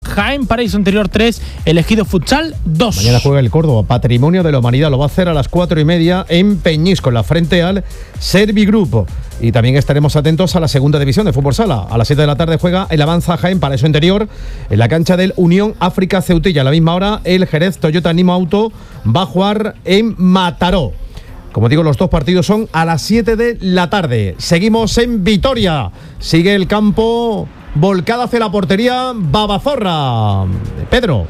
Jaén Paraíso Interior 3, El Ejido Futsal 2. Mañana juega el Córdoba, Patrimonio de la Humanidad. Lo va a hacer a las 4:30 en Peñíscola, la frente al Servigrupo. Y también estaremos atentos a la segunda división de fútbol sala. A las 7 de la tarde juega el Avanza Jaén Paraíso Interior en la cancha del Unión África Ceutilla. A la misma hora, el Jerez Toyota Nimo Auto va a jugar en Mataró. Como digo, los dos partidos son a las 7 de la tarde. Seguimos en Vitoria. Sigue el campo volcado hacia la portería Babazorra. Pedro.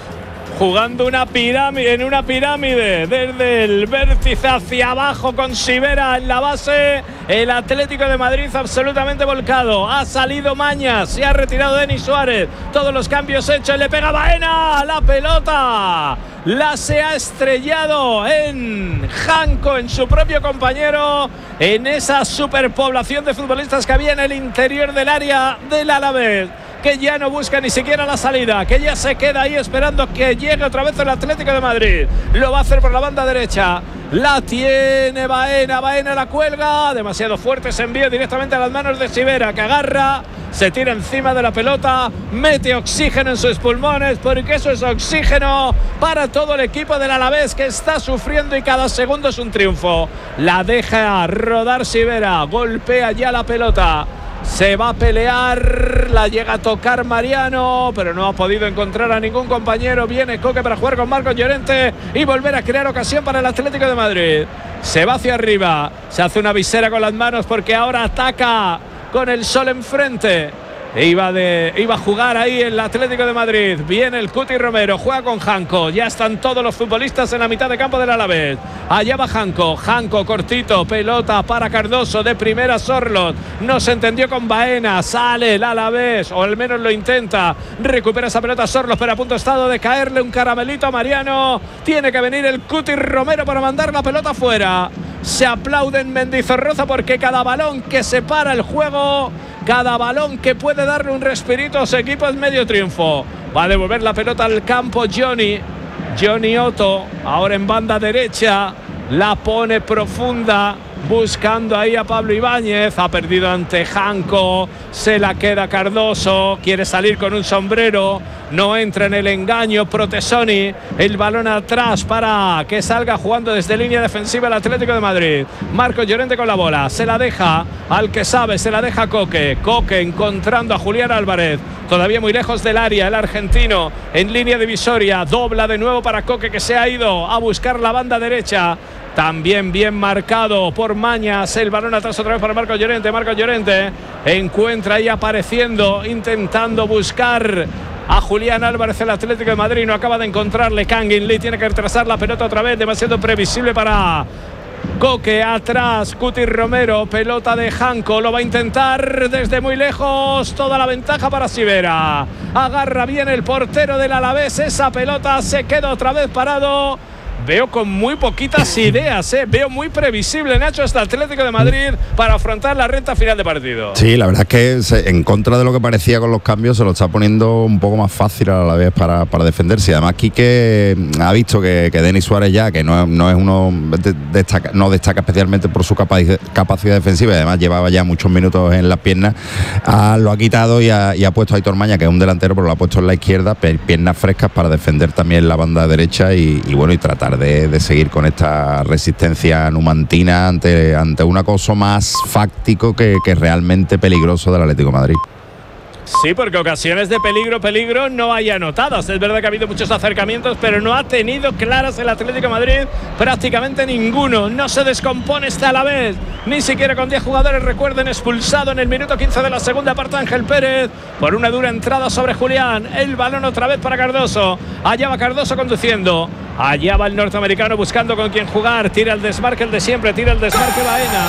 Jugando en una pirámide, desde el vértice hacia abajo con Sivera en la base. El Atlético de Madrid absolutamente volcado. Ha salido Mañas, se ha retirado Denis Suárez. Todos los cambios hechos, le pega Baena. La pelota se ha estrellado en Janko, en su propio compañero, en esa superpoblación de futbolistas que había en el interior del área del Alavés, que ya no busca ni siquiera la salida, que ya se queda ahí esperando que llegue otra vez el Atlético de Madrid. Lo va a hacer por la banda derecha. La tiene Baena la cuelga. Demasiado fuerte ese envío directamente a las manos de Sivera, que agarra, se tira encima de la pelota, mete oxígeno en sus pulmones, porque eso es oxígeno para todo el equipo del Alavés, que está sufriendo y cada segundo es un triunfo. La deja rodar Sivera, golpea ya la pelota. Se va a pelear, la llega a tocar Mariano, pero no ha podido encontrar a ningún compañero. Viene Coque para jugar con Marcos Llorente y volver a crear ocasión para el Atlético de Madrid. Se va hacia arriba, se hace una visera con las manos porque ahora ataca con el sol enfrente. Iba a jugar ahí el Atlético de Madrid. Viene el Cuti Romero, juega con Janko. Ya están todos los futbolistas en la mitad de campo del Alavés. Allá va Janko cortito, pelota para Cardoso, de primera Sorlot. No se entendió con Baena, sale el Alavés, o al menos lo intenta. Recupera esa pelota Sorlot, pero a punto estado de caerle un caramelito a Mariano. Tiene que venir el Cuti Romero para mandar la pelota fuera. Se aplaude en Mendizorroza porque cada balón que separa el juego, cada balón que puede darle un respirito a su equipo es medio triunfo. Va a devolver la pelota al campo Johnny Otto, ahora en banda derecha, la pone profunda, buscando ahí a Pablo Ibáñez. Ha perdido ante Janko, se la queda Cardoso, quiere salir con un sombrero, no entra en el engaño Protesoni. El balón atrás para que salga jugando desde línea defensiva el Atlético de Madrid. Marcos Llorente con la bola, se la deja al que sabe, se la deja Coque encontrando a Julián Álvarez, todavía muy lejos del área, el argentino en línea divisoria, dobla de nuevo para Coque, que se ha ido a buscar la banda derecha. También bien marcado por Mañas. El balón atrás otra vez para Marcos Llorente. Marcos Llorente encuentra ahí apareciendo, intentando buscar a Julián Álvarez, el Atlético de Madrid. No acaba de encontrarle. Kangin Lee tiene que retrasar la pelota otra vez. Demasiado previsible para Coque. Atrás Cuti Romero, pelota de Janko, lo va a intentar desde muy lejos. Toda la ventaja para Sivera. Agarra bien el portero del Alavés esa pelota. Se queda otra vez parado. Veo con muy poquitas ideas, veo muy previsible, Nacho, este Atlético de Madrid para afrontar la recta final de partido. Sí, la verdad es que en contra de lo que parecía con los cambios, se lo está poniendo un poco más fácil a la vez para defenderse. Además, Quique ha visto que Denis Suárez ya, que no es uno, no destaca especialmente por su capacidad defensiva, y además llevaba ya muchos minutos en las piernas, lo ha quitado y ha puesto a Aitor Maña, que es un delantero, pero lo ha puesto en la izquierda, piernas frescas para defender también la banda derecha y tratar de seguir con esta resistencia numantina ante un acoso más fáctico que realmente peligroso del Atlético de Madrid. Sí, porque ocasiones de peligro no hay anotadas. Es verdad que ha habido muchos acercamientos, pero no ha tenido claras el Atlético de Madrid prácticamente ninguno. No se descompone este Alavés, ni siquiera con 10 jugadores. Recuerden, expulsado en el minuto 15 de la segunda parte Ángel Pérez por una dura entrada sobre Julián. El balón otra vez para Cardoso. Allá va Cardoso conduciendo. Allá va el norteamericano buscando con quién jugar. Tira el desmarque, el de siempre. Tira el desmarque Baena.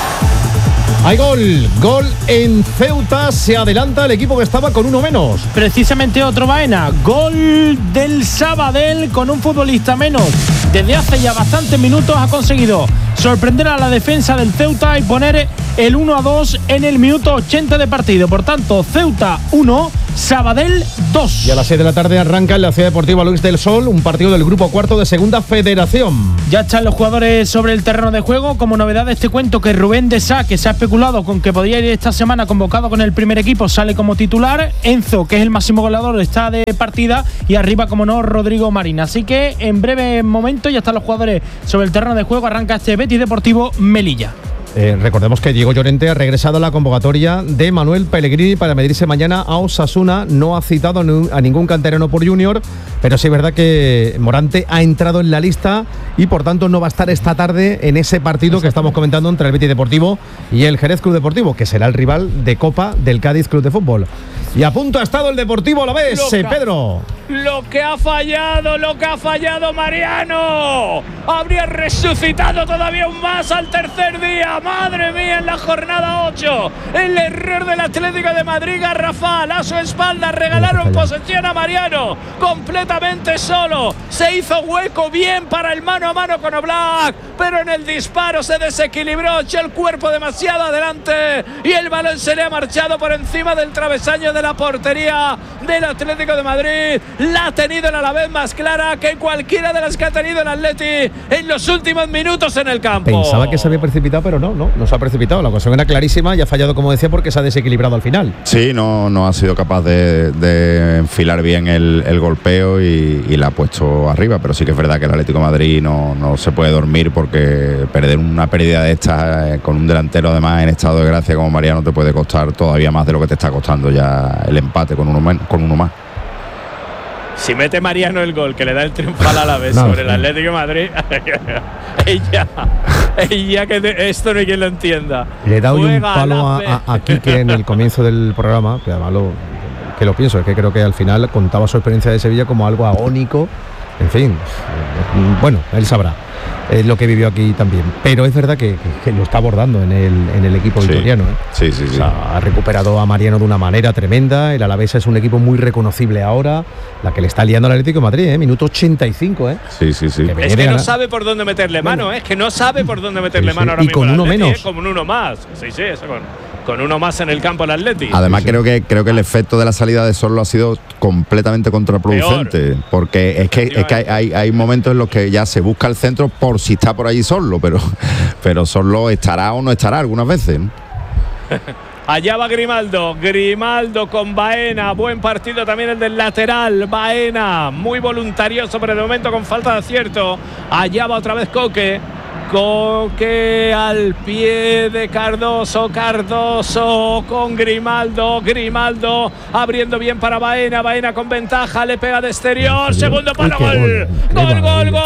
Hay gol en Ceuta, se adelanta el equipo que estaba con uno menos. Precisamente otro Baena, gol del Sabadell con un futbolista menos. Desde hace ya bastantes minutos ha conseguido sorprender a la defensa del Ceuta y poner el 1-2 en el minuto 80 de partido. Por tanto, Ceuta 1, Sabadell 2. Y a las 6 de la tarde arranca en la Ciudad Deportiva Luis del Sol un partido del grupo cuarto de Segunda Federación. Ya están los jugadores sobre el terreno de juego. Como novedad de este cuento, que Rubén de Sá, que se ha especulado con que podría ir esta semana convocado con el primer equipo, sale como titular. Enzo, que es el máximo goleador, está de partida. Y arriba, como no, Rodrigo Marín. Así que en breve momento ya están los jugadores sobre el terreno de juego. Arranca este Betis Deportivo Melilla. Recordemos que Diego Llorente ha regresado a la convocatoria de Manuel Pellegrini para medirse mañana a Osasuna. No ha citado a ningún canterano por Junior, pero sí es verdad que Morante ha entrado en la lista y por tanto no va a estar esta tarde en ese partido que estamos comentando entre el Betis Deportivo y el Jerez Club Deportivo, que será el rival de Copa del Cádiz Club de Fútbol. Y a punto ha estado el Deportivo Alavés, Pedro. Lo que ha fallado Mariano. Habría resucitado todavía un más al tercer día. Madre mía, en la jornada 8. El error del Atlético de Madrid. Garrafal a su espalda. Regalaron posesión a Mariano. Completamente solo. Se hizo hueco bien para el mano a mano con Oblak. Pero en el disparo se desequilibró. Echó el cuerpo demasiado adelante. Y el balón se le ha marchado por encima del travesaño de la portería del Atlético de Madrid. La ha tenido el Alavés más clara que cualquiera de las que ha tenido el Atleti en los últimos minutos en el campo. Pensaba que se había precipitado, pero no se ha precipitado. La ocasión era clarísima y ha fallado, como decía, porque se ha desequilibrado al final. Sí, no ha sido capaz de enfilar bien el golpeo y la ha puesto arriba, pero sí que es verdad que el Atlético de Madrid no se puede dormir, porque perder una pérdida de estas con un delantero además en estado de gracia como Mariano te puede costar todavía más de lo que te está costando ya el empate con uno más. Si mete Mariano el gol que le da el triunfo al Alavés sobre el Atlético de Madrid, ella que esto no hay quien lo entienda. Le he dado un palo a Quique en el comienzo del programa, que además lo pienso, es que creo que al final contaba su experiencia de Sevilla como algo agónico. En fin, bueno, él sabrá lo que vivió aquí también. Pero es verdad que lo está abordando en el equipo vitoriano. Sí. O sea, ha recuperado a Mariano de una manera tremenda. El Alavés es un equipo muy reconocible ahora. La que le está liando al Atlético de Madrid, minuto 85. Sí. Es que no sabe por dónde meterle mano, es que no sabe por dónde meterle mano ahora mismo. Y con uno menos. Con uno más. Sí, eso con uno más en el campo el Atlético. Además creo que el efecto de la salida de Sorlo ha sido completamente contraproducente. Peor. Porque es que hay momentos en los que ya se busca el centro por si está por allí Sorlo, pero Sorlo estará o no estará algunas veces, ¿no? Allá va Grimaldo con Baena, buen partido también el del lateral. Baena, muy voluntarioso, pero de momento con falta de acierto. Allá va otra vez Coque al pie de Cardoso con Grimaldo abriendo bien para Baena con ventaja, le pega de exterior, segundo palo, gol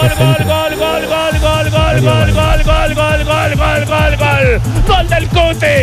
del Cuti.